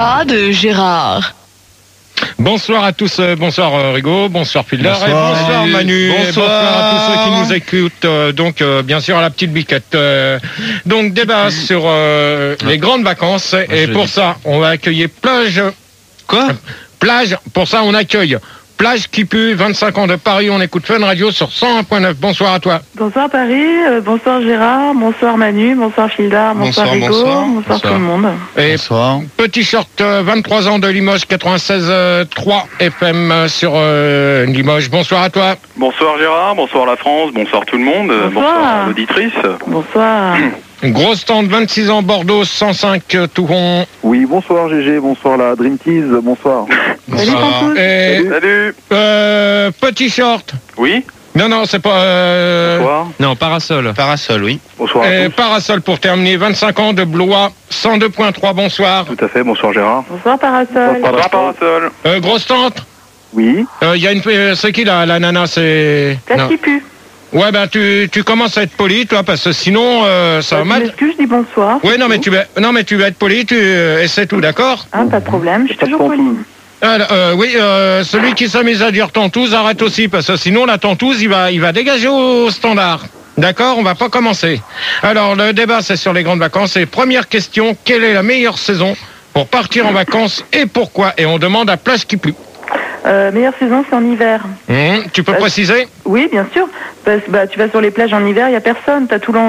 Ah, de Gérard. Bonsoir à tous, bonsoir Rigaud, bonsoir Filder, bonsoir, et bonsoir Manu, bonsoir. et bonsoir à tous ceux qui nous écoutent, bien sûr à la petite biquette. Donc débat sur les grandes vacances, et pour ça on va accueillir Plage. Quoi ? Plage, pour ça on accueille Plage qui pue, 25 ans de Paris, on écoute Fun Radio sur 101.9. Bonsoir à toi. Bonsoir Paris, bonsoir Gérard, bonsoir Manu, bonsoir Fildar, bonsoir Rigaud, bonsoir tout le monde. Et bonsoir. Petit short, 23 ans de Limoges, 96.3 FM sur Limoges. Bonsoir à toi. Bonsoir Gérard, bonsoir la France, bonsoir tout le monde, bonsoir l'auditrice. Bonsoir. Gros stand, 26 ans, Bordeaux, 105 Touron. Oui, bonsoir GG, bonsoir la Dream Tease, bonsoir. Salut Pantouz. Et, Salut. petit short. Oui. Non, c'est pas... Bonsoir. Non, parasol. Parasol, oui. Bonsoir à tous. Parasol pour terminer, 25 ans de Blois, 102.3, bonsoir. Tout à fait, bonsoir Gérard. Bonsoir Parasol. Bonsoir Parasol. Gros stand. Oui. Il y a une... c'est qui la nana, c'est... Qu'est-ce Non. qui pue? Ouais, ben tu commences à être poli, toi, parce que sinon, ça va Je mal. m'excuse, je dis bonsoir. Oui, non, mais tu vas être poli, et c'est tout, d'accord? Hein, pas de problème, je suis toujours polie. Oui, celui qui s'amuse à dire tantouse, arrête aussi, parce que sinon, la tantouse, il va dégager au standard. D'accord? On va pas commencer. Alors, le débat, c'est sur les grandes vacances. Et première question, quelle est la meilleure saison pour partir en vacances et pourquoi? Et on demande à Plage qui pue. Meilleure saison, c'est en hiver. Tu peux préciser? Oui, bien sûr. Tu vas sur les plages en hiver, il y a personne. T'as tout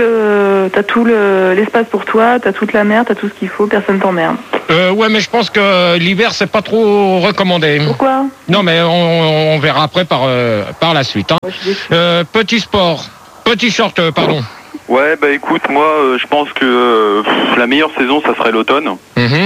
l'espace pour toi, t'as toute la mer, t'as tout ce qu'il faut, personne t'emmerde. Ouais, mais je pense que l'hiver, c'est pas trop recommandé. Pourquoi? Non, mais on verra après par la suite. Hein. Ouais, je suis déçue. Petit sport. Petit short, pardon. Ouais, bah écoute, moi je pense que la meilleure saison ça serait l'automne.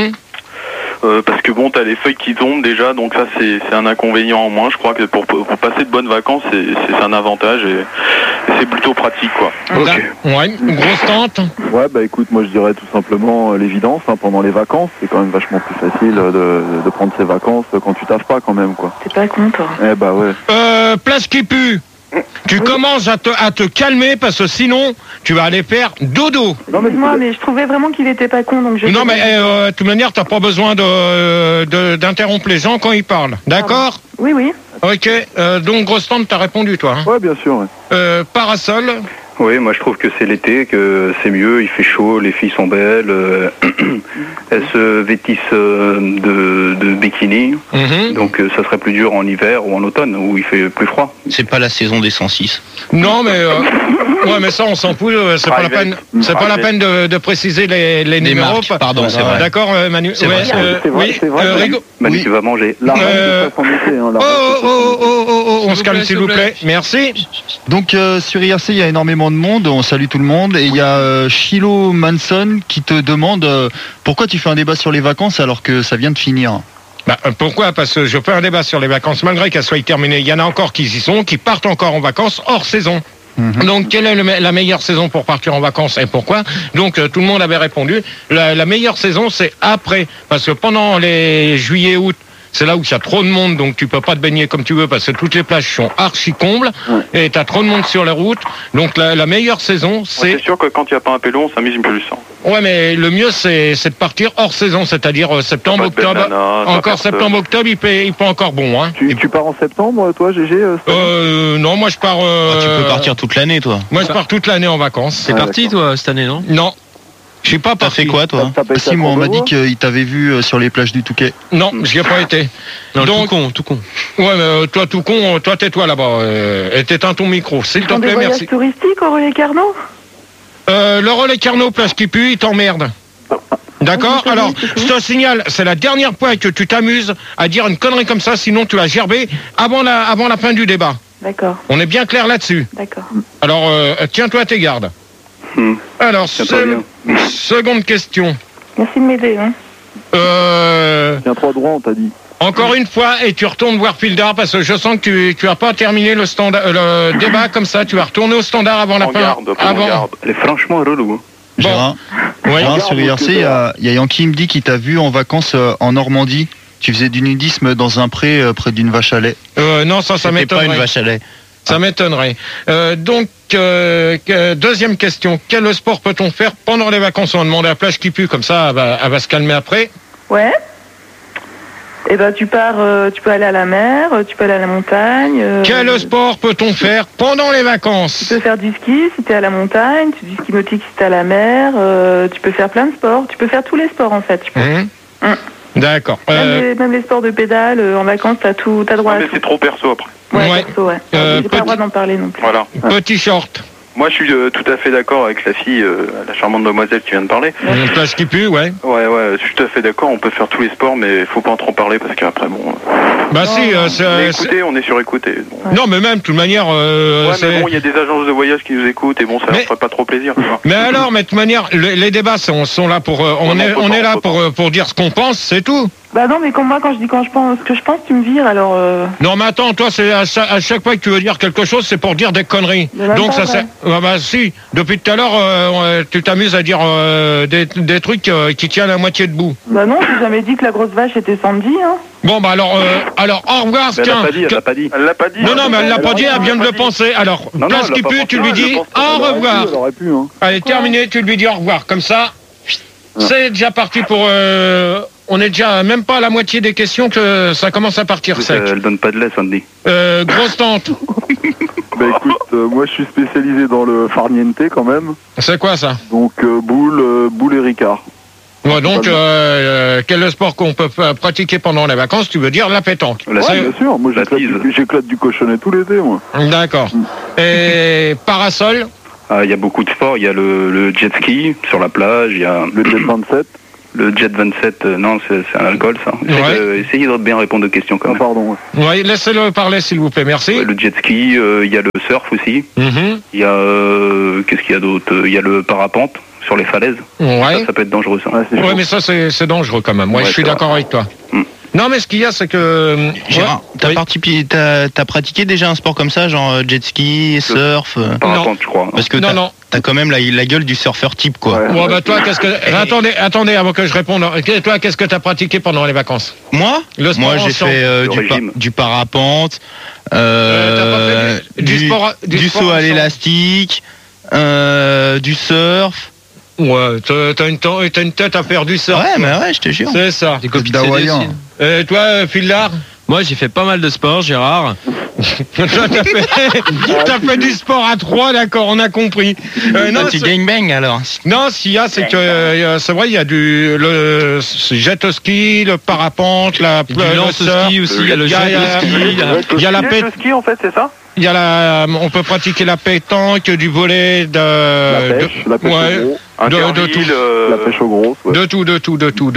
Parce que bon, t'as les feuilles qui tombent déjà, donc ça c'est un inconvénient en moins. Je crois que pour passer de bonnes vacances, c'est un avantage et c'est plutôt pratique, quoi. Ouais, une grosse tente. Ouais, bah écoute, moi je dirais tout simplement l'évidence, hein, pendant les vacances, c'est quand même vachement plus facile de prendre ses vacances quand tu taffes pas quand même, quoi. T'es pas con, toi. Eh bah ouais. Place qui pue. Tu commences à te calmer parce que sinon, tu vas aller faire dodo. Non, mais Excuse-moi, mais je trouvais vraiment qu'il était pas con, donc je... Non, mais de toute manière, t'as pas besoin d'interrompre les gens quand ils parlent. D'accord? Oui, oui. Ok, donc grosse tente, t'as répondu, toi. Hein. Ouais, bien sûr. Ouais. Parasol. Oui, moi je trouve que c'est l'été, que c'est mieux, il fait chaud, les filles sont belles, elles se vêtissent de bikini, donc ça serait plus dur en hiver ou en automne où il fait plus froid. C'est pas la saison des 106. Non, mais ouais, mais ça on s'en fout. C'est pas la peine. C'est pas la peine de préciser les numéros. marques, pardon, c'est vrai. D'accord, Manu. C'est vrai, c'est vrai, oui. c'est vrai. Rigaud. Manu, Oui. tu vas manger. La reine de façon d'été, hein, la reine de façon On se calme s'il vous plaît. Merci. Donc sur IRC, il y a énormément de monde, on salue tout le monde, et il y a Shiloh Manson qui te demande pourquoi tu fais un débat sur les vacances alors que ça vient de finir. Pourquoi? Parce que je fais un débat sur les vacances malgré qu'elles soient terminées. Il y en a encore qui y sont, qui partent encore en vacances hors saison. Donc, quelle est la meilleure saison pour partir en vacances et pourquoi? Donc, tout le monde avait répondu. La meilleure saison, c'est après. Parce que pendant les juillet, août, c'est là où il y a trop de monde, donc tu peux pas te baigner comme tu veux parce que toutes les plages sont archi combles et t'as trop de monde sur les routes. Donc la meilleure saison, c'est... C'est sûr que quand il n'y a pas un pélo, on s'amuse plus. Ouais, mais le mieux c'est de partir hors saison, c'est-à-dire septembre, octobre. Encore septembre, octobre, il peut encore bon. Hein. Tu pars en septembre, toi, GG Non, moi je pars... Tu peux partir toute l'année, toi. Moi je pars toute l'année en vacances. T'es parti, toi, cette année, non? Non. Je suis pas T'as parti. fait quoi, toi? Si, moi on m'a dit qu'il t'avait vu sur les plages du Touquet. Non, j'y ai pas été. Non, Donc, tout con. Ouais, mais toi tout con, toi tais-toi là-bas. Et t'éteins ton micro, s'il te Dans des plaît, voyages merci. touristiques au Relais Carnot? Le relais Carnot, place qui pue, il t'emmerde. D'accord? Alors, je te signale, c'est la dernière fois que tu t'amuses à dire une connerie comme ça, sinon tu vas gerber avant la fin du débat. D'accord, On est bien clair là-dessus. d'accord. Alors, tiens-toi à tes gardes. Alors, seconde question. Merci de m'aider, hein. Tiens-toi droit, on t'a dit. Encore une fois, et tu retournes voir Fildar parce que je sens que tu vas pas terminer le débat comme ça. Tu vas retourner au standard avant la fin. Elle est franchement relou. Gérard, Gérard, sur IRC, il y a Yankee me dit qu'il t'a vu en vacances en Normandie. Tu faisais du nudisme dans un pré près d'une vache à lait. Non, ça C'était m'étonnerait. pas une vache à lait. Ça m'étonnerait. Donc, deuxième question. Quel sport peut-on faire pendant les vacances? On va demander à Plage qui pue, comme ça, elle va se calmer après. Ouais. Et ben tu peux aller à la mer, tu peux aller à la montagne. Quel sport peut-on faire pendant les vacances? Tu peux faire du ski si t'es à la montagne, du ski nautique si t'es à la mer, tu peux faire plein de sports, tu peux faire tous les sports en fait. D'accord. Même les sports de pédale, en vacances, t'as droit à mais tout. c'est trop perso après. Ouais. Perso, ouais. J'ai pas le droit d'en parler non plus. Voilà. Petit short. Moi, je suis tout à fait d'accord avec la fille, la charmante demoiselle qui vient de parler. Plage qui pue, ouais. Ouais, je suis tout à fait d'accord. On peut faire tous les sports, mais faut pas en trop parler parce qu'après, bon. Bah si, mais écoutez, on est surécouté. Bon. Non, mais même, de toute manière. Mais bon, il y a des agences de voyage qui nous écoutent et bon, ça leur ferait pas trop plaisir. Mais alors, mais de toute manière, les débats sont là pour. On est là pour dire ce qu'on pense, c'est tout. Bah non, mais moi, quand je dis ce que je pense, tu me vires, alors... Non, mais attends, toi, c'est à chaque fois que tu veux dire quelque chose, c'est pour dire des conneries. Donc ça c'est... bah si, depuis tout à l'heure, tu t'amuses à dire des trucs qui tiennent à moitié debout. Bah non, j'ai jamais dit que la grosse vache était Sandy, hein. Bon, bah alors au revoir, elle l'a pas dit. Non, mais elle l'a pas dit, elle vient de le penser. Alors, place qui pue, tu lui dis au revoir. Allez, terminé, tu lui dis au revoir. Comme ça, c'est déjà parti pour... On est déjà même pas à la moitié des questions que ça commence à partir sec. Elle donne pas de lait, Sandy. Grosse tante. Bah écoute, moi je suis spécialisé dans le farniente quand même. C'est quoi ça? Donc boule et ricard. Ouais, donc quel sport qu'on peut pratiquer pendant les vacances? Tu veux dire la pétanque? Ouais, bien sûr. Moi j'éclate du cochonnet tout l'été, moi. D'accord. Et parasol? Il y a beaucoup de sports. Il y a le jet ski sur la plage. Il y a le jet 27. Le jet 27, non, c'est un alcool, ça. Essayez de bien répondre aux questions, quand même. Pardon. Oui, laissez-le parler, s'il vous plaît, merci. Ouais, le jet ski, il y a le surf aussi. Il y a... qu'est-ce qu'il y a d'autre? Il y a le parapente sur les falaises. Ouais. Ça peut être dangereux, ça. Ouais, mais ça, c'est dangereux, quand même. Ouais, je suis d'accord avec toi. Non, mais ce qu'il y a, c'est que... Gérard, t'as pratiqué déjà un sport comme ça, genre jet ski, surf? Parapente, je crois. Parce que t'as quand même la gueule du surfeur type, quoi. Ouais, bah toi, qu'est-ce que... Attendez, avant que je réponde. Toi, qu'est-ce que t'as pratiqué pendant les vacances? Moi, j'ai fait du parapente, du saut à l'élastique, du surf. Ouais, t'as une tête à faire du surf. Ouais, mais ouais, je te jure. C'est ça. Des copies d'Hawaïen. Toi, Phildar? Moi, j'ai fait pas mal de sport, Gérard. T'as fait du sport à 3, d'accord, on a compris. Non, tu gangbang alors. Non, s'il y a, c'est que c'est vrai, il y a le jet ski, le parapente, du lance-ski aussi, il y a le jet ski. Il y a la ski en fait, c'est ça? Il y a on peut pratiquer la pétanque, du volley, la pêche au gros. De tout. La pêche au gros. Ouais. De tout.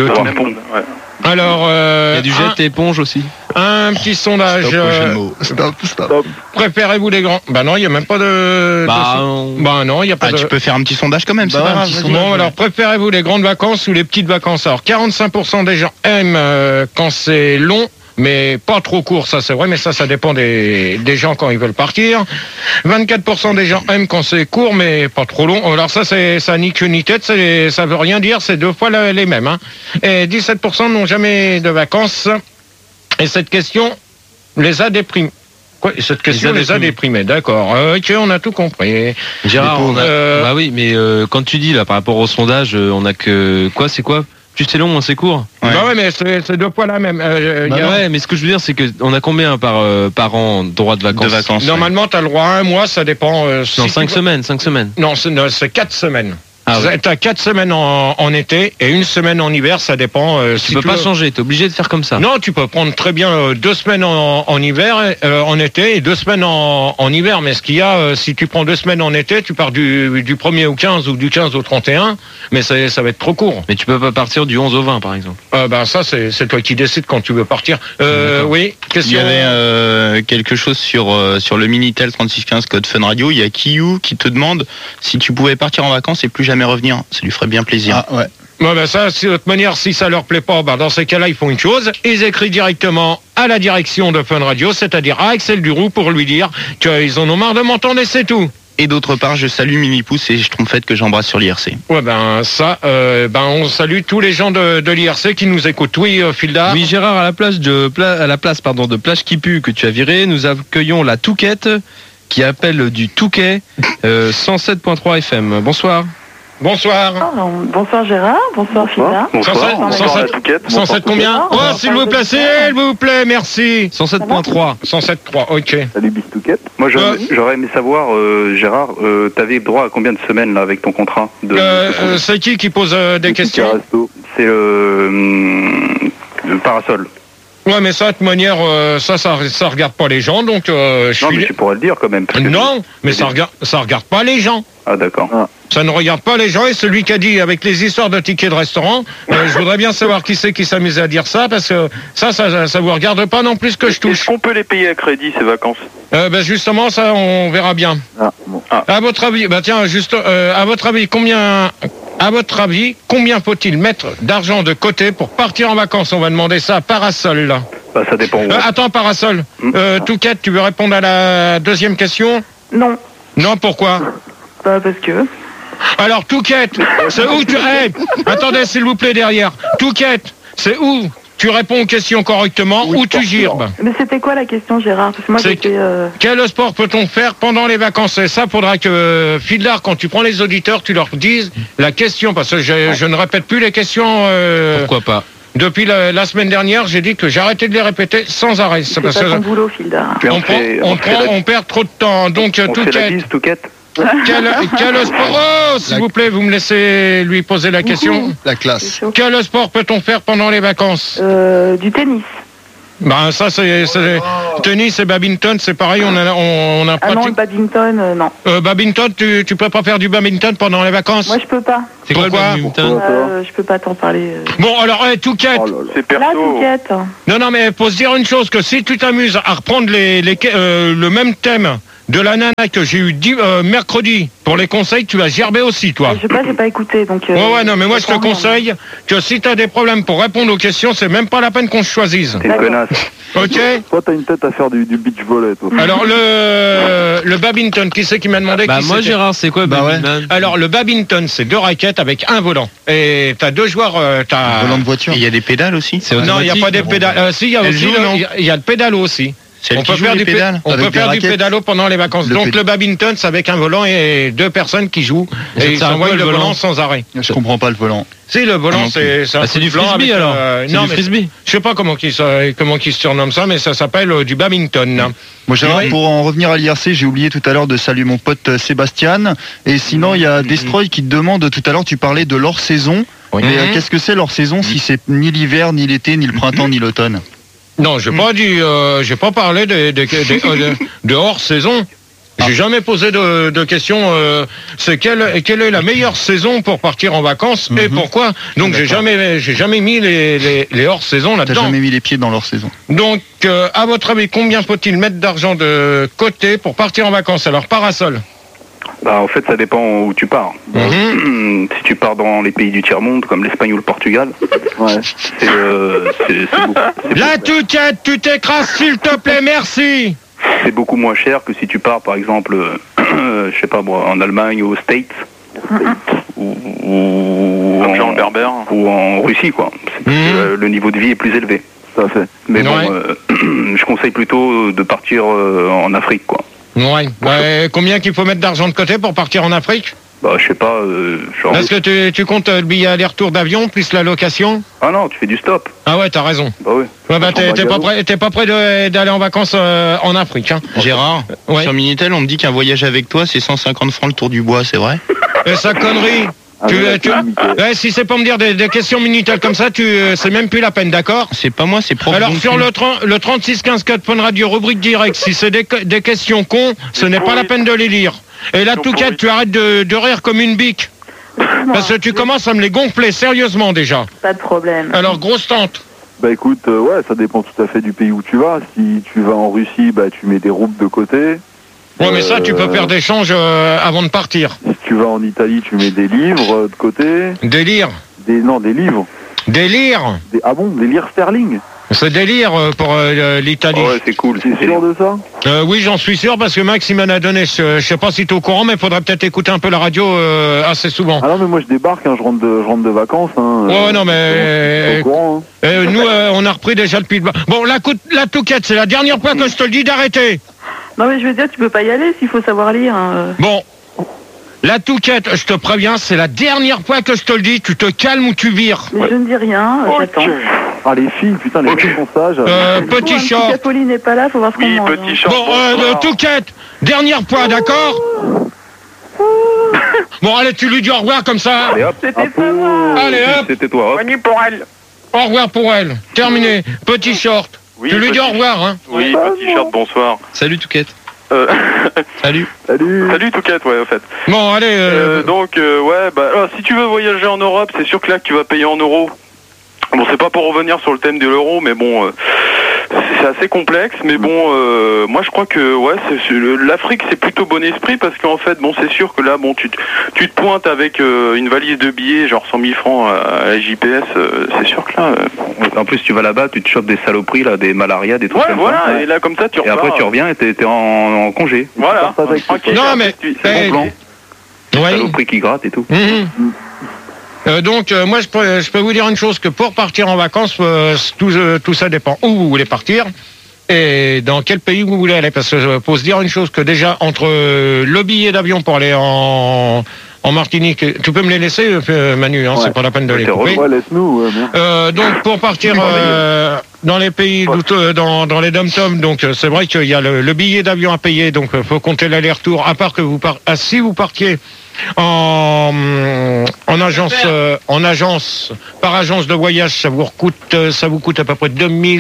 Alors, il y a du jet éponge aussi. Un petit sondage. Stop. Préférez-vous les grands? Bah non, il n'y a même pas de... Bah non, il n'y a pas de... Tu peux faire un petit sondage quand même, c'est pas grave. Bon, alors, préférez-vous les grandes vacances ou les petites vacances? Alors, 45% des gens aiment quand c'est long, mais pas trop court, ça c'est vrai, mais ça dépend des gens quand ils veulent partir. 24% des gens aiment quand c'est court, mais pas trop long. Alors ça ni queue ni tête, ça veut rien dire, c'est deux fois les mêmes. Hein. Et 17% n'ont jamais de vacances. Et cette question les a déprimés. Quoi, cette question les a déprimés, d'accord. Ok, on a tout compris. Gérard, bah oui, mais quand tu dis là par rapport au sondage, on a que... Quoi, c'est quoi? Plus c'est long, moins c'est court. Ouais. Bah ouais, mais c'est deux fois la même. Ouais, mais ce que je veux dire, c'est qu'on a combien par an droit de vacances? Normalement, t'as le droit à un mois, ça dépend. Non, 5 semaines. Non, c'est 4 semaines. Ah ouais. T'as 4 semaines en été et 1 semaine en hiver, ça dépend. Tu peux pas changer, t'es obligé de faire comme ça. Non, tu peux prendre très bien 2 semaines en hiver, en été et 2 semaines en hiver. Mais ce qu'il y a, si tu prends 2 semaines en été, tu pars du 1er au 15 ou du 15 au 31, mais ça va être trop court. Mais tu peux pas partir du 11 au 20 par exemple. Ben ça, c'est toi qui décides quand tu veux partir. Oui, question. Il y avait quelque chose sur le Minitel 3615 code Fun Radio. Il y a Kiyu qui te demande si tu pouvais partir en vacances et plus jamais revenir. Ça lui ferait bien plaisir. Ah ouais. Ouais, ben ça, de toute manière, si ça leur plaît pas, dans ces cas-là, ils font une chose. Ils écrivent directement à la direction de Fun Radio, c'est-à-dire à Axel Duroux, pour lui dire qu'ils en ont marre de m'entendre et c'est tout. Et d'autre part, je salue Mimi Pouce et Schtroumpfette que j'embrasse sur l'IRC. Ouais, on salue tous les gens de l'IRC qui nous écoutent. Oui, Phildar. Oui, Gérard, à la place de Plage qui pue que tu as viré, nous accueillons la Touquette qui appelle du Touquet 107.3 FM. Bonsoir. Bonsoir. Bonsoir Gérard, bonsoir Fida. Bonsoir. 107 combien? Oh, s'il vous plaît, s'il vous plaît, merci. 107.3. 107.3, ok. Salut Bistouquette. Moi, j'aurais aimé savoir, Gérard, t'avais droit à combien de semaines là avec ton contrat C'est qui pose des questions? C'est le Parasol. Ouais, mais ça, de toute manière, ça regarde pas les gens, donc Non, mais tu pourrais le dire quand même. Non, mais ça regarde pas les gens. Ah, d'accord. Ça ne regarde pas les gens, et celui qui a dit avec les histoires de tickets de restaurant, je voudrais bien savoir qui c'est qui s'amuse à dire ça, parce que ça vous regarde pas non plus que je touche. Est-ce qu'on peut les payer à crédit, ces vacances? Justement, ça, on verra bien. À votre avis, à votre avis, combien faut-il mettre d'argent de côté pour partir en vacances? On va demander ça à Parasol, là. Bah, ça dépend. Attends, Parasol. Touquette, tu veux répondre à la deuxième question? Non. Non, pourquoi? Parce que... Alors, Touquette, c'est où tu... Hey, attendez, s'il vous plaît, derrière. Touquette, c'est où tu réponds aux questions correctement ou tu girbes? Mais c'était quoi la question, Gérard? Parce que moi, quel sport peut-on faire pendant les vacances? Et ça, faudra que, Fildar, quand tu prends les auditeurs, tu leur dises la question, parce que je ne répète plus les questions... Pourquoi pas? Depuis la semaine dernière, j'ai dit que j'arrêtais de les répéter sans arrêt. C'est pas ton boulot, Fildar. On perd trop de temps. Donc, Touquette. Quel sport? Oh, s'il vous plaît, vous me laissez lui poser la question. La classe. Quel sport peut-on faire pendant les vacances? Du tennis. Ben ça c'est tennis et badminton, c'est pareil, on a Ah non, le badminton, non. Badminton, tu peux pas faire du badminton pendant les vacances? Moi je peux pas. C'est quoi le badminton? Je peux pas t'en parler. Bon alors, Touquette. C'est perso. Là, Touquette. Non mais faut se dire une chose, que si tu t'amuses à reprendre le même thème de la nana que j'ai eu mercredi pour les conseils, tu vas gerber aussi, toi. Je sais pas, j'ai pas écouté, donc... ouais, non, mais moi je te conseille que si t'as des problèmes pour répondre aux questions, c'est même pas la peine qu'on se choisisse. T'es une connasse. Ok. Toi, t'as une tête à faire du beach volley, toi. Alors, le badminton, qui c'est qui m'a demandé? Moi, Gérard, c'est quoi le badminton? Alors, le badminton, c'est 2 raquettes avec un volant. Et t'as 2 joueurs, Un volant de voiture. Il y a des pédales aussi? Non, il n'y a pas des pédales. Si, il y a aussi, il y a le pédalo aussi. On peut faire du pédalo pendant les vacances. Donc le badminton, c'est avec un volant et 2 personnes qui jouent. Et ils s'envoient le volant sans arrêt. Je comprends pas le volant. Si, le volant, c'est du frisbee alors. Non, du frisbee. Je sais pas comment qu'ils se surnomment ça, mais ça s'appelle du badminton. Moi, Gérard, pour en revenir à l'IRC, j'ai oublié tout à l'heure de saluer mon pote Sébastien. Et sinon, il y a Destroy qui te demande, tout à l'heure, tu parlais de l'hors-saison. Mais qu'est-ce que c'est l'hors-saison si c'est ni l'hiver, ni l'été, ni le printemps, ni l'automne? Non, j'ai pas parlé de hors saison. J'ai jamais posé de questions. C'est quelle est la meilleure saison pour partir en vacances et pourquoi? Donc j'ai jamais mis les hors saison là-dedans. T'as jamais mis les pieds dans l'hors saison. Donc à votre avis, combien faut-il mettre d'argent de côté pour partir en vacances? Alors Parasol. Bah, en fait, ça dépend où tu pars. Si tu pars dans les pays du tiers-monde, comme l'Espagne ou le Portugal, c'est beaucoup. La Touquette, tu t'écrases s'il te plaît, merci. C'est beaucoup moins cher que si tu pars, par exemple, je sais pas moi, en Allemagne ou aux States, ou en Berbère, ou en Russie, quoi. Le niveau de vie est plus élevé. Ça fait. Mais bon, je conseille plutôt de partir en Afrique, quoi. Ouais. Combien qu'il faut mettre d'argent de côté pour partir en Afrique? Bah, je sais pas. Est-ce que tu comptes le billet aller-retour d'avion plus la location? Ah non, tu fais du stop. Ah ouais, t'as raison. Bah oui. T'es pas prêt d'aller en vacances en Afrique, hein? Gérard, sur Minitel, on me dit qu'un voyage avec toi, c'est 150 francs le tour du bois, c'est vrai? Et ça connerie. Si c'est pour me dire des questions Minitel comme ça, c'est même plus la peine, d'accord? C'est pas moi, c'est propre. Alors sur le 3615 4 Fun Radio, rubrique direct, si c'est des questions cons, ce n'est pas la peine de les lire. Et là, Touquette, tu arrêtes de rire comme une bique. Parce que tu commences à me les gonfler, sérieusement déjà. Pas de problème. Alors, grosse tante. Bah écoute, ça dépend tout à fait du pays où tu vas. Si tu vas en Russie, bah tu mets des roubles de côté. Ouais, mais ça, tu peux faire des changes avant de partir. Si tu vas en Italie, tu mets des livres de côté. Des livres? Non, des livres. Des livres? Ah bon, des livres sterling? C'est délire pour l'Italie. Ouais, c'est cool. C'est sûr de ça? Oui, j'en suis sûr parce que Max il m'en a donné. Je sais pas si t'es au courant, mais il faudrait peut-être écouter un peu la radio assez souvent. Ah non, mais moi je débarque, je rentre de vacances. Ouais, non, mais au courant, nous, on a repris déjà depuis le bas. Bon, la Touquette, c'est la dernière fois que je te le dis d'arrêter. Non, mais je veux dire, tu peux pas y aller s'il faut savoir lire. Bon. La Touquette, je te préviens, c'est la dernière fois que je te le dis, tu te calmes ou tu vires. Mais je ne dis rien, j'attends. Ah, les filles, putain, les filles sont sages. Petit short. Si Pauline n'est pas là, faut voir ce qu'on mange. Petit short. Bon, Touquette, dernière fois, d'accord? Bon, allez, tu lui dis au revoir comme ça. Allez hop, C'était pas moi. Allez, hop. c'était toi. Hop. pour elle. Au revoir pour elle. Terminé. Petit short. Oui, tu lui dis au revoir, hein. Oui, petit short, bonsoir. Salut Touquette. Salut. Salut Touquette, ouais, en fait. Bon, allez. Donc, ouais, bah, alors, si tu veux voyager en Europe, c'est sûr que là, tu vas payer en euros. Bon, c'est pas pour revenir sur le thème de l'euro, mais bon, c'est assez complexe. Mais bon, moi, je crois que, ouais, l'Afrique, c'est plutôt bon esprit parce qu'en fait, bon, c'est sûr que là, bon, tu te pointes avec une valise de billets, genre 100 000 francs à la JPS, c'est sûr que là. En plus, tu vas là-bas, tu te chopes des saloperies, là, des malarias, des trucs Ouais, comme voilà, ça. et là, comme ça, tu repars. Et après, tu reviens et t'es en congé. Voilà. Non, mais. C'est bon plan. Ouais. Saloperies qui grattent et tout. Donc, moi, je peux vous dire une chose, que pour partir en vacances, tout ça dépend où vous voulez partir et dans quel pays vous voulez aller. Parce que faut se dire une chose, que déjà, entre le billet d'avion pour aller en Martinique, tu peux me les laisser, Manu, hein, c'est pas la peine de les couper. Ouais, laisse-nous. Donc, pour partir dans les pays, dans les dom-toms, donc c'est vrai qu'il y a le billet d'avion à payer, donc faut compter l'aller-retour, à part que si vous partiez en agence, par agence de voyage, ça vous coûte à peu près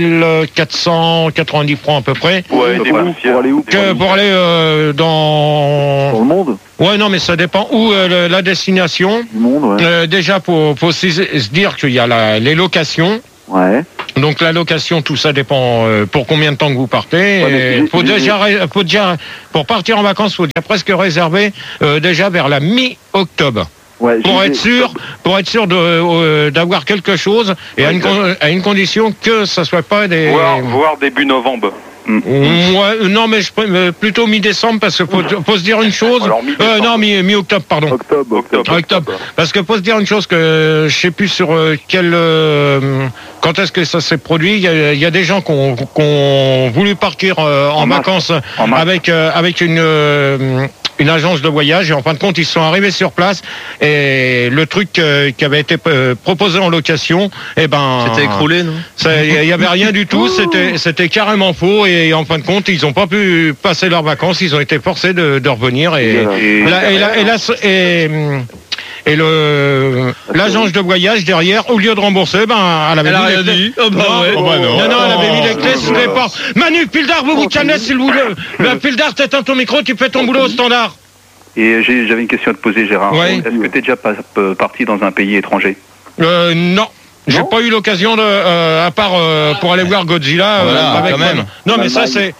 2490 francs à peu près. Ouais, pour aller où? Pour aller dans le monde. Ouais, non, mais ça dépend où la destination. Du monde, ouais. Déjà, faut se dire qu'il y a les locations. Ouais. Donc la location, tout ça dépend pour combien de temps que vous partez. Ouais, Faut déjà, pour partir en vacances, faut déjà presque réserver déjà vers la mi-octobre. Ouais, pour être sûr d'avoir quelque chose et à une condition que ça soit pas des. Voire début novembre. Ouais, non, mais plutôt mi-décembre parce que faut se dire une chose. Alors, mi-octobre, pardon. Octobre. Parce que faut se dire une chose que je sais plus sur quand est-ce que ça s'est produit. Il y a des gens qui ont voulu partir en vacances avec une agence de voyage et en fin de compte ils sont arrivés sur place et le truc qui avait été proposé en location, c'était écroulé, non? Il y avait rien du tout, c'était carrément faux et en fin de compte ils n'ont pas pu passer leurs vacances, ils ont été forcés de revenir et l'agence de voyage derrière, au lieu de rembourser, elle avait mis les clés. Non, elle avait mis les clés sous les portes. Manu, Pildar, vous calmez s'il vous plaît. Pildar, t'éteins ton micro, tu fais ton boulot au standard. Et j'avais une question à te poser, Gérard. Ouais. Est-ce que t'es déjà parti dans un pays étranger? Non. J'ai pas eu l'occasion à part pour aller voir Godzilla avec quand même. Non, mais ça c'est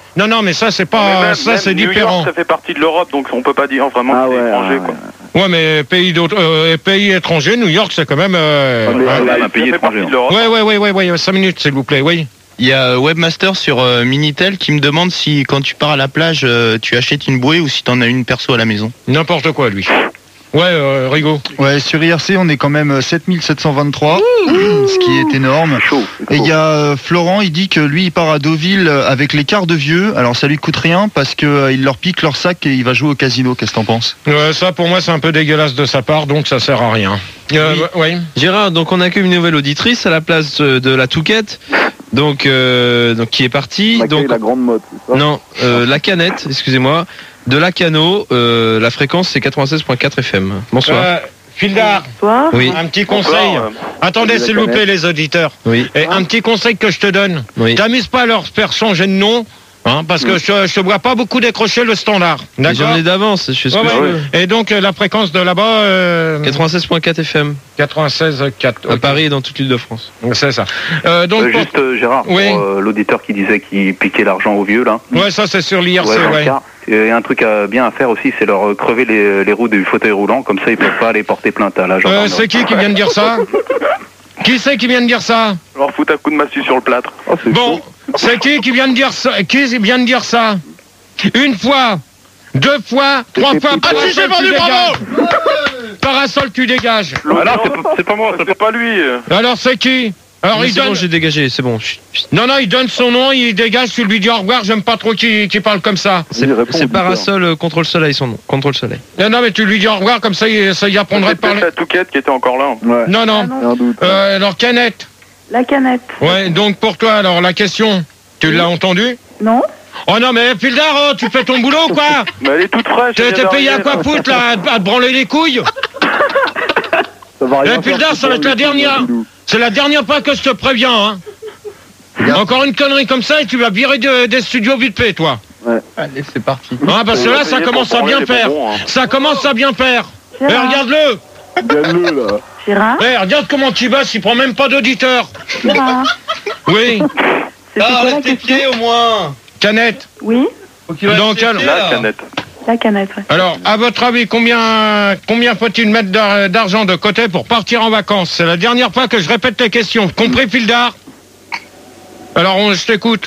pas ça c'est New différent. York, ça fait partie de l'Europe, donc on peut pas dire vraiment que c'est étranger, quoi. Ouais, mais pays étrangers, New York, c'est quand même un pays étranger. Ouais, 5 minutes, s'il vous plaît, oui. Il y a Webmaster sur Minitel qui me demande si quand tu pars à la plage, tu achètes une bouée ou si t'en as une perso à la maison. N'importe quoi, lui. Ouais, Rigaud. Ouais, sur IRC, on est quand même 7723, ce qui est énorme. Et il y a Florent, il dit que lui, il part à Deauville avec les quarts de vieux. Alors ça lui coûte rien parce que il leur pique leur sac et il va jouer au casino. Qu'est-ce que t'en penses? Ça, pour moi, c'est un peu dégueulasse de sa part, donc ça sert à rien. Oui. Gérard, donc on accueille une nouvelle auditrice à la place de la Touquette. Donc qui est partie. Donc la grande mode. Non, la canette, excusez-moi. De la Cano, la fréquence c'est 96.4 FM. Bonsoir. Fildar, oui. Un petit conseil. Attendez s'il vous plaît les auditeurs. Oui. Et un petit conseil que je te donne. Oui. T'amuses pas à leur faire changer de nom. Parce que je te vois pas beaucoup décrocher le standard. D'accord. J'en ai d'avance, je suis ce que je veux. Et donc la fréquence de là-bas 96.4 FM. 96.4. À Paris et dans toute l'île de France. C'est ça. Donc juste Gérard, pour l'auditeur qui disait qu'il piquait l'argent aux vieux là. Ouais, ça c'est sur l'IRC, Et un truc bien à faire aussi, c'est leur crever les roues du fauteuil roulant, comme ça ils peuvent pas aller porter plainte à la gendarmerie. C'est qui vient de dire ça? Qui c'est qui vient de dire ça? Leur foutre un coup de massue sur le plâtre. Bon, c'est qui vient de dire ça? Qui vient de dire ça? Une fois, 2 fois, 3 fois. Ah si, j'ai vendu, bravo! Parasol, tu dégages. Alors, c'est pas moi, c'est pas lui. Alors c'est qui? Alors Mais il c'est donne. bon, j'ai dégagé, c'est bon. Non, il donne son nom, il dégage, tu lui dis au revoir, j'aime pas trop qui parle comme ça. C'est Parasol contre le soleil, son nom. Contre le soleil. Non, mais tu lui dis au revoir, comme ça il apprendrait de parler. C'est la Touquette qui était encore là. Ouais. Non. non. Alors, Canette. La canette. Ouais, donc pour toi, alors la question, tu l'as entendue? Non. Oh non, mais Pildar, tu fais ton boulot, quoi? Mais elle est toute fraîche. T'es payé à quoi foutre, là, à te branler les couilles? Ça va rien. Pildar, ça va être la dernière. C'est la dernière fois que je te préviens, hein. Encore une connerie comme ça et tu vas virer des studios vite fait, toi. Ouais. Allez, c'est parti. Ah, parce que là, ça commence à bien faire. Ça commence à bien faire. Eh, regarde-le. Regarde-le, là. Gérard. Eh, regarde comment tu vas, il prend même pas d'auditeur. Gérard. Oui. C'était quoi la question? au moins. Canette. Oui. Donc, La canette. La canette, ouais. alors, à votre avis, combien faut-il mettre d'argent de côté pour partir en vacances? C'est la dernière fois que je répète les questions. Compris, Pildar? Alors, je t'écoute.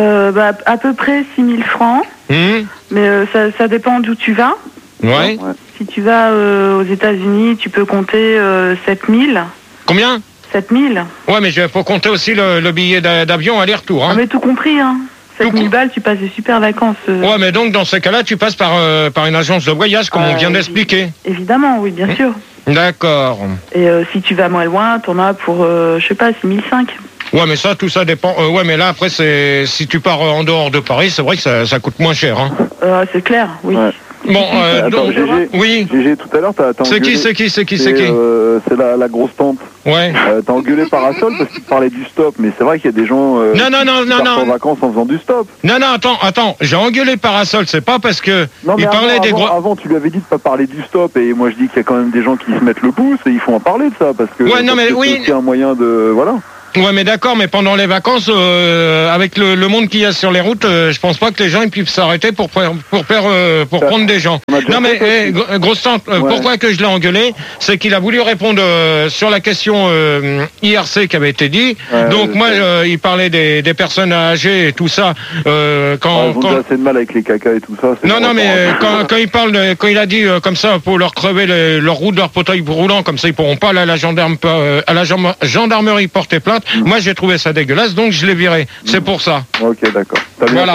À peu près 6 000 francs. Mais ça dépend d'où tu vas. Ouais. Si tu vas aux États-Unis, tu peux compter 7 000. Combien? 7 000. Ouais, mais il faut compter aussi le billet d'avion aller-retour. Hein. Ah, mais tout compris, hein. 7 000 balles, tu passes des super vacances. Ouais, mais donc dans ces cas-là, tu passes par une agence de voyage, comme on vient d'expliquer. Évidemment, oui, bien sûr. D'accord. Et si tu vas moins loin, t'en as pour, je sais pas, 6 500. Ouais, mais ça, tout ça dépend. Ouais, mais là, après, si tu pars en dehors de Paris, c'est vrai que ça coûte moins cher. Hein. C'est clair, oui. Ouais. Bon, Attends, donc, GG, oui. GG, tout à l'heure, t'as C'est engueulé. qui C'est la grosse tante. Ouais. T'as engueulé Parasol parce qu'il te parlait du stop, mais c'est vrai qu'il y a des gens qui partent en vacances en faisant du stop. Non, attends, j'ai engueulé Parasol, c'est pas parce que il parlait des gros... Avant, tu lui avais dit de pas parler du stop, et moi je dis qu'il y a quand même des gens qui se mettent le pouce, et il faut en parler de ça, parce que Ouais, non, mais oui. c'est un moyen de... Voilà. Ouais, mais d'accord, mais pendant les vacances, avec le monde qu'il y a sur les routes, je pense pas que les gens ils puissent s'arrêter pour prendre des gens. Non, mais grosse tante, pourquoi que je l'ai engueulé, c'est qu'il a voulu répondre sur la question IRC qui avait été dit. Donc moi, il parlait des personnes âgées et tout ça. Ils ont déjà assez de mal avec les cacas et tout ça. Non, mais quand il parle, quand il a dit comme ça, pour leur crever leur roue de leur fauteuil roulant, comme ça ils pourront pas aller à la gendarmerie porter plainte. Moi, j'ai trouvé ça dégueulasse, donc je l'ai viré. C'est pour ça. Ok, d'accord. T'as bien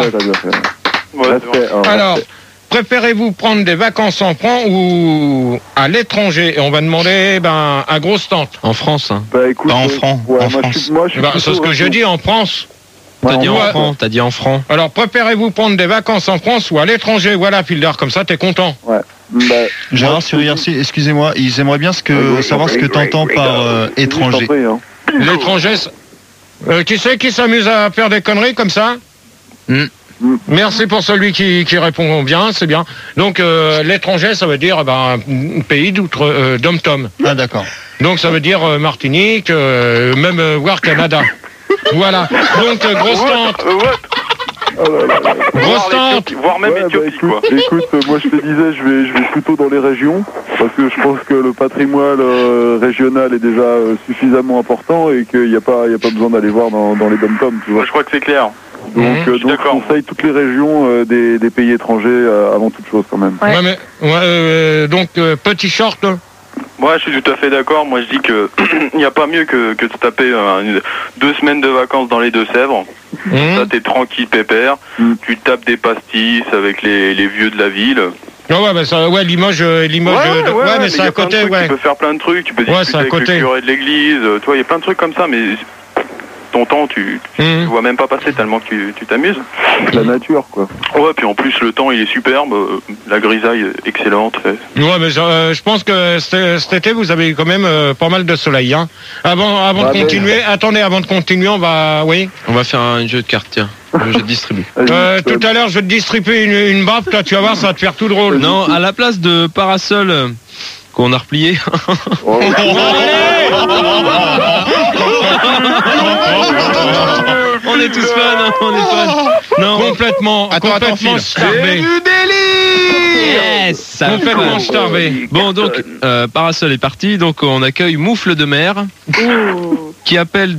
fait. Alors, préférez-vous prendre des vacances en France ou à l'étranger? Et on va demander à grosse tante. En France, hein. Bah écoute, pas en francs. Ouais, En France. C'est ce que j'ai dit, en France. T'as dit en francs, t'as dit en francs. Alors, préférez-vous prendre des vacances en France ou à l'étranger? Voilà, Pildar, comme ça, t'es content. Ouais. Gérard sur IRC, excusez-moi, ils aimeraient bien savoir ce que t'entends par étranger. L'étranger, qui c'est qui s'amuse à faire des conneries comme ça? Merci pour celui qui répond bien, c'est bien. Donc l'étranger, ça veut dire pays d'om-tom. Ah d'accord. Donc ça veut dire Martinique, même voire Canada. Voilà. Donc grosse tante. Grosse tante. Voire même Éthiopie, quoi. Écoute, moi je te disais, je vais plutôt dans les régions, parce que je pense que le patrimoine régional est déjà suffisamment important et qu'il n'y a pas besoin d'aller voir dans les dom-toms, tu vois. Je crois que c'est clair. Donc je conseille toutes les régions des pays étrangers avant toute chose quand même. Donc petit short. Moi, je suis tout à fait d'accord. Moi, je dis que il n'y a pas mieux que de taper 2 semaines de vacances dans les Deux-Sèvres. Ça, t'es tranquille, pépère. Tu tapes des pastis avec les vieux de la ville. Limoges, mais c'est à côté, Tu peux faire plein de trucs. Tu peux discuter avec le curé de l'église. Tu vois, il y a plein de trucs comme ça, mais ton temps, tu vois même pas passer tellement que tu t'amuses. La nature, quoi. Ouais, puis en plus, le temps, il est superbe. La grisaille est excellente. Ouais, mais je pense que cet été, vous avez quand même pas mal de soleil. Hein. Avant de continuer, avant de continuer, on va faire un jeu de cartes, tiens. Je distribue. Tout à l'heure, je vais te distribuer une baffe, toi, tu vas voir, ça va te faire tout drôle. Non, à la place de Parasol, qu'on a replié. On est tous fans, on est fans. Non, complètement starvé. Du délire. Yes, complètement starvé. Bon, donc, Parasol est parti, donc on accueille Moufle de mer, qui appelle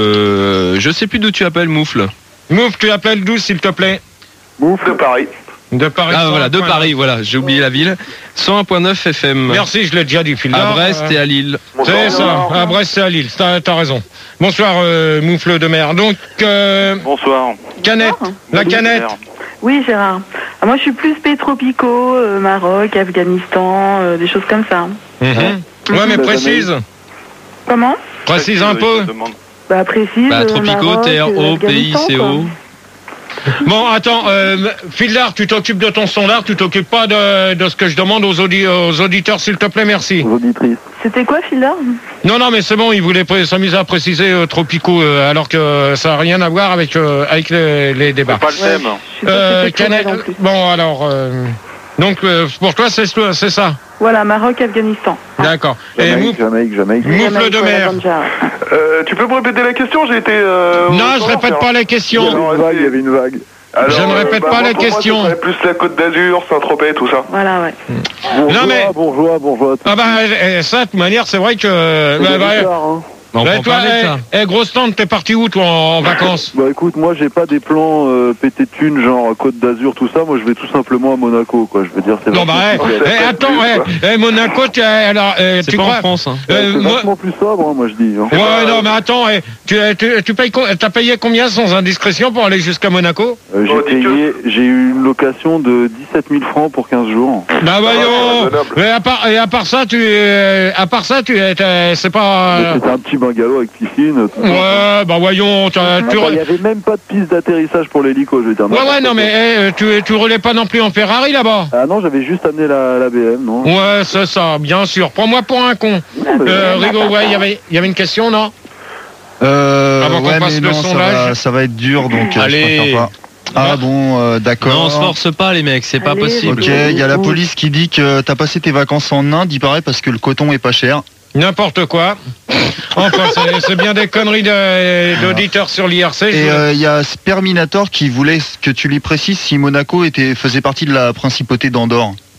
de... Je sais plus d'où tu appelles, Moufle. Moufle, tu appelles d'où, s'il te plaît? Moufle de Paris. De Paris. Ah voilà, de Paris, voilà, j'ai oublié la ville. 101.9 FM. Merci, je l'ai déjà dit, Phil. À Brest et à Lille. C'est ça, à Brest et à Lille, t'as raison. Bonsoir, moufle de mer. Donc, bonsoir. Canette, la canette. Oui, Gérard. Ah, moi, je suis plus pays tropicaux, Maroc, Afghanistan, des choses comme ça. Ouais, mais précise. Comment? Précise un peu. Bah, précise. Tropicaux, Maroc, TRO, pays, CO. Bon, attends, Fildar, tu t'occupes de ton sondage, tu t'occupes pas de ce que je demande aux auditeurs, s'il te plaît, merci. Aux auditrices. C'était quoi, Fildar? Non, mais c'est bon, il voulait s'amuser à préciser tropicaux, alors que ça n'a rien à voir avec les débats. C'est pas le thème. Bon, alors, donc, pour toi, c'est ça? Voilà, Maroc, Afghanistan. D'accord. Jamaïque. Moufle de mer. Tu peux me répéter la question? J'ai été... Non, je répète pas les questions. Il y avait une vague. Alors, je ne répète pas les questions. Moi, plus la Côte d'Azur, Saint-Tropez, tout ça. Voilà, ouais. Bourgeois. Ah bah, ça, de toute manière, c'est vrai que... On peut toi, parler de ça. grosse tante, t'es parti où, toi, en vacances? Bah écoute, moi j'ai pas des plans pétés de thunes, genre Côte d'Azur, tout ça. Moi je vais tout simplement à Monaco, quoi. Je veux dire, c'est non, bah, attends, Monaco, c'est pas en France, hein. C'est vachement plus sobre, hein, moi je dis. Hein. Ouais, non, mais attends, tu payes, t'as payé combien sans indiscrétion pour aller jusqu'à Monaco? J'ai eu une location de 17 000 francs pour 15 jours. Bah voyons, à part ça, c'est pas... C'était un petit bungalow avec piscine. Ouais, bah voyons, il y avait même pas de piste d'atterrissage pour l'hélico, je veux dire. Ouais, non, mais tu roulais pas non plus en Ferrari là-bas? Ah non, j'avais juste amené la BM, non? Ouais, c'est ça, bien sûr. Prends-moi pour un con. Rigo, ouais, il y avait une question, non? Avant qu'on passe le sondage. Ça va être dur, donc allez. je préfère pas. Ah bon, d'accord. Non, on se force pas, les mecs, c'est pas possible. Ok, il y a la police qui dit que t'as passé tes vacances en Inde, il paraît, parce que le coton est pas cher. N'importe quoi. Enfin, c'est bien des conneries d'auditeurs sur l'IRC. Et il y a Sperminator qui voulait que tu lui précises si Monaco faisait partie de la principauté d'Andorre.